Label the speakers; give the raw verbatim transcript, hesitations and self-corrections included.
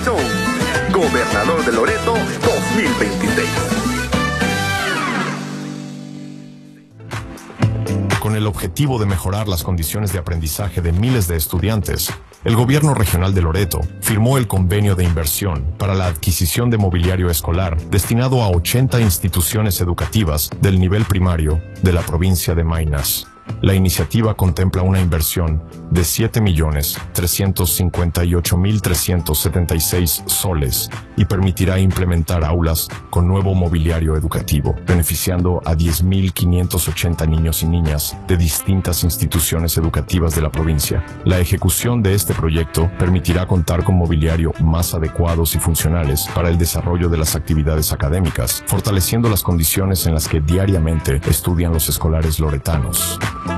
Speaker 1: Show. Gobernador de Loreto dos mil veintiséis.
Speaker 2: Con el objetivo de mejorar las condiciones de aprendizaje de miles de estudiantes, el Gobierno Regional de Loreto firmó el convenio de inversión para la adquisición de mobiliario escolar destinado a ochenta instituciones educativas del nivel primario de la provincia de Maynas. La iniciativa contempla una inversión de siete millones trescientos cincuenta y ocho mil trescientos setenta y seis soles y permitirá implementar aulas con nuevo mobiliario educativo, beneficiando a diez mil quinientos ochenta niños y niñas de distintas instituciones educativas de la provincia. La ejecución de este proyecto permitirá contar con mobiliario más adecuados y funcionales para el desarrollo de las actividades académicas, fortaleciendo las condiciones en las que diariamente estudian los escolares loretanos.